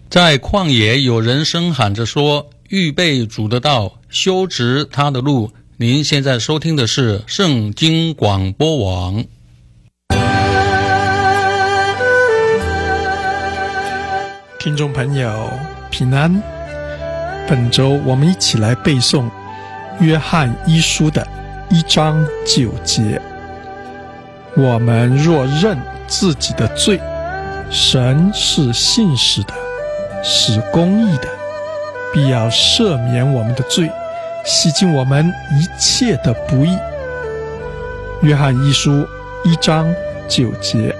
在旷野有人声喊着说，预备主的道，修直他的路。您现在收听的是圣经广播网。 听众朋友平安，本周我们一起来背诵约翰一书的1章9节。我们若认自己的罪，神是信实的，是公义的，必要赦免我们的罪，洗净我们一切的不义。约翰一书1章9节。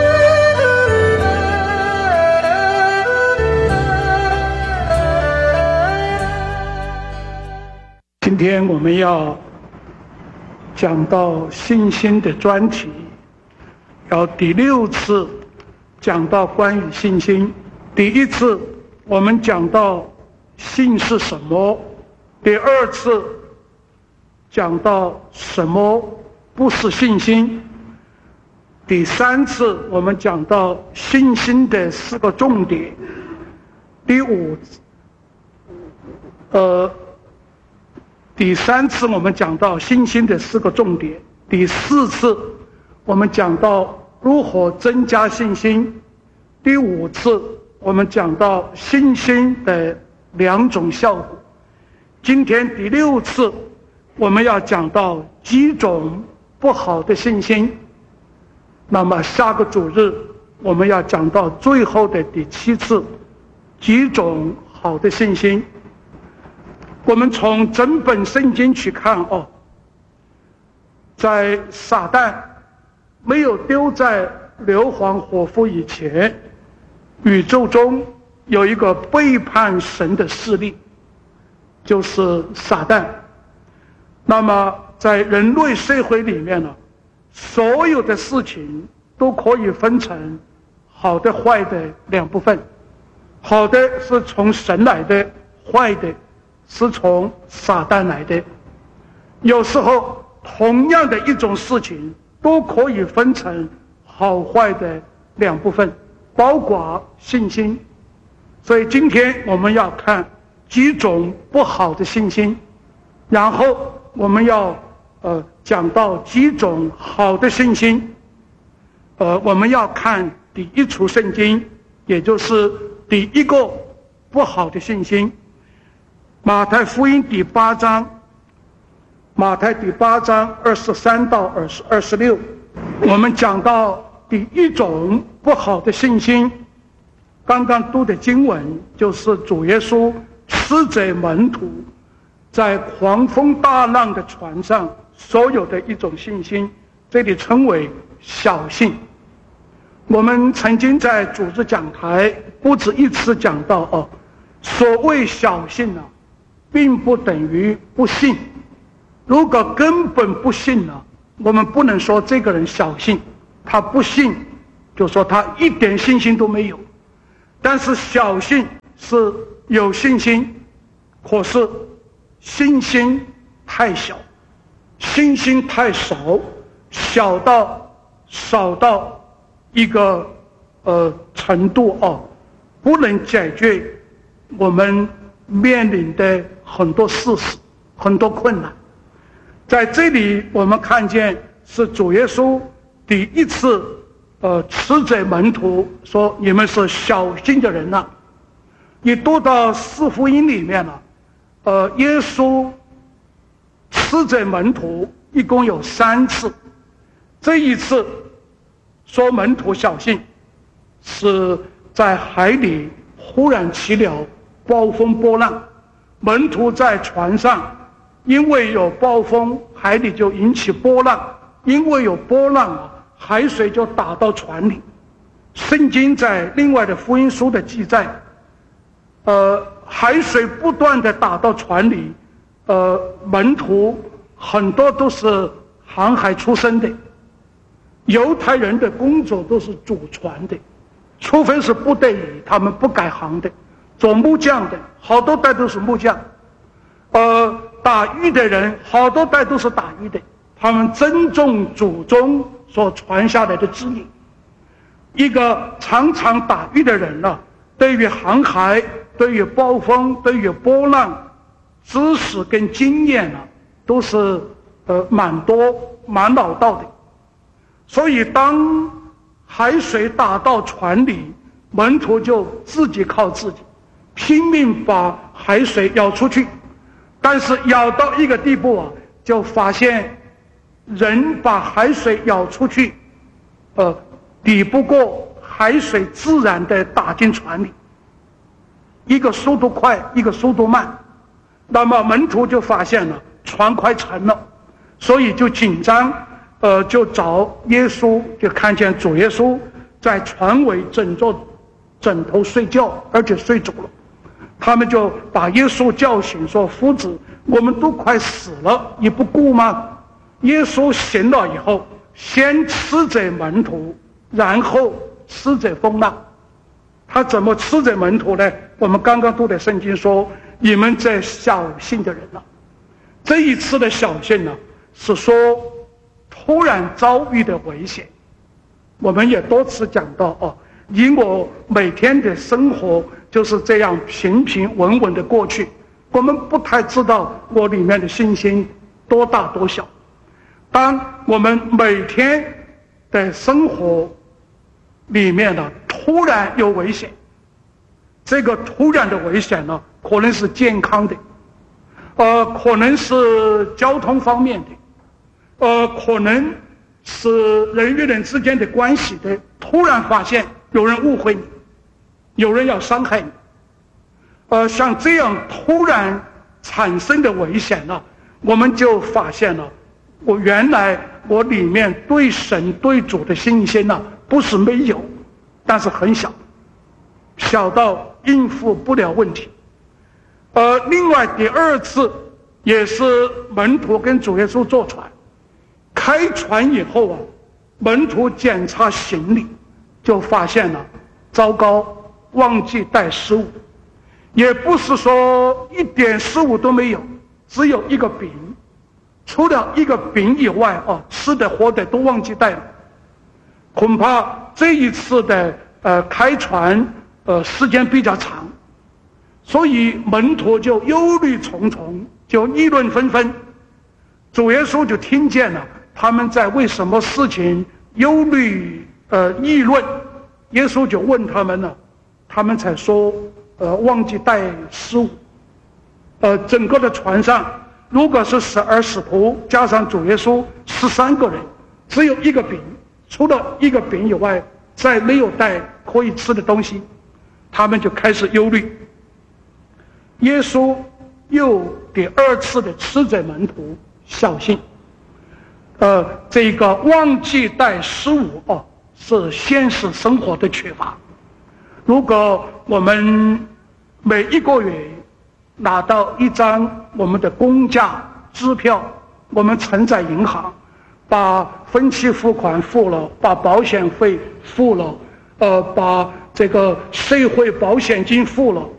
今天我们要讲到信心的专题，要第6次讲到关于信心。第1次我们讲到信是什么，第2次讲到什么不是信心，第3次我们讲到信心的4个重点，第3次我们讲到信心的4个重点，第4次我们讲到如何增加信心，第5次我们讲到信心的2种效果。今天第6次我们要讲到几种不好的信心，那么下个主日我们要讲到最后的第7次几种好的信心。我们从整本圣经去看在撒旦没有丢在硫磺火湖以前，宇宙中有一个背叛神的势力，就是撒旦。那么在人类社会里面呢，所有的事情都可以分成好的坏的2部分，好的是从神来的，坏的是从撒旦来的。有时候同样的一种事情都可以分成好坏的2部分，包括信心。所以今天我们要看几种不好的信心，然后我们要讲到几种好的信心。我们要看第1处圣经，也就是第1个不好的信心。马太福音第8章，马太第8章23到26，我们讲到第1种不好的信心。刚刚读的经文就是主耶稣斥责门徒在狂风大浪的船上所有的一种信心，这里称为小信。我们曾经在组织讲台不止1次讲到所谓小信并不等于不信。如果根本不信我们不能说这个人小信，他不信就说他一点信心都没有。但是小信是有信心，可是信心太小，信心太少，少到一个程度不能解决我们面临的很多事实，很多困难。在这里我们看见是主耶稣第1次斥责门徒说，你们是小信的人你读到4福音里面耶稣斥责门徒一共有3次。这一次说门徒小信，是在海里忽然起了暴风波浪，门徒在船上，因为有暴风，海里就引起波浪，因为有波浪海水就打到船里。圣经在另外的福音书的记载，海水不断的打到船里，门徒很多都是航海出身的，犹太人的工作都是主船的，除非是不得已他们不改行的，做木匠的好多代都是木匠，打鱼的人好多代都是打鱼的，他们尊重祖宗所传下来的指引。一个常常打鱼的人对于航海、对于暴风、对于波浪，知识跟经验都是蛮多蛮老道的。所以当海水打到船里，门徒就自己靠自己，拼命把海水舀出去。但是舀到一个地步就发现人把海水舀出去，抵不过海水自然的打进船里，一个速度快，一个速度慢。那么门徒就发现了船快沉了，所以就紧张，就找耶稣，就看见主耶稣在船尾枕着枕头睡觉，而且睡着了。他们就把耶稣叫醒，说：夫子，我们都快死了，你不顾吗？耶稣醒了以后，先斥责门徒，然后斥责风浪。他怎么斥责门徒呢？我们刚刚读的圣经说：你们这小信的人这一次的小信是说突然遭遇的危险。我们也多次讲到以我每天的生活就是这样平平稳稳的过去，我们不太知道我里面的信心多大多小。当我们每天的生活里面突然有危险，这个突然的危险可能是健康的，可能是交通方面的，可能是人与人之间的关系的。突然发现有人误会你，有人要伤害你，像这样突然产生的危险我们就发现了，原来我里面对神对主的信心不是没有，但是很小，小到应付不了问题。另外第二次也是门徒跟主耶稣坐船，开船以后门徒检查行李，就发现了糟糕，忘记带食物。也不是说一点食物都没有，只有一个饼，除了一个饼以外吃的喝的都忘记带了。恐怕这一次的开船时间比较长，所以门徒就忧虑重重，就议论纷纷。主耶稣就听见了他们在为什么事情忧虑议论，耶稣就问他们他们才说忘记带食物。整个的船上如果是12使徒加上主耶稣13个人，只有一个饼，除了一个饼以外再没有带可以吃的东西，他们就开始忧虑。耶稣又第二次的斥责门徒小心。这个忘记带食物是现实生活的缺乏。如果我们每一个月拿到一张我们的公假支票，我们存在银行，把分期付款付了，把保险费付了，把这个社会保险金付了，